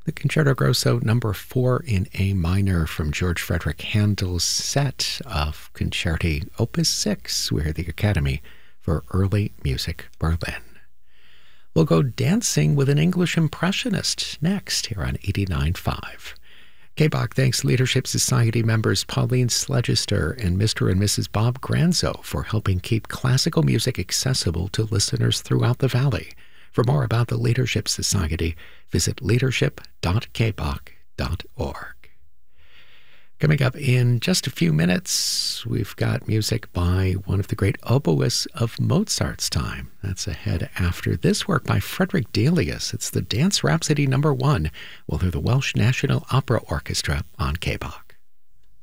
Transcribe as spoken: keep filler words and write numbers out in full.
The Concerto Grosso number four in A minor from George Frederick Handel's set of Concerti Opus six. We're the Academy for Early Music Berlin. We'll go dancing with an English impressionist next here on eighty-nine point five. K B O C thanks Leadership Society members Pauline Sledgister and Mister and Missus Bob Granzo for helping keep classical music accessible to listeners throughout the Valley. For more about the Leadership Society, visit leadership dot k b o c dot org. Coming up in just a few minutes, we've got music by one of the great oboists of Mozart's time. That's ahead after this work by Frederick Delius. It's the Dance Rhapsody number one. We'll hear the Welsh National Opera Orchestra on K B O C.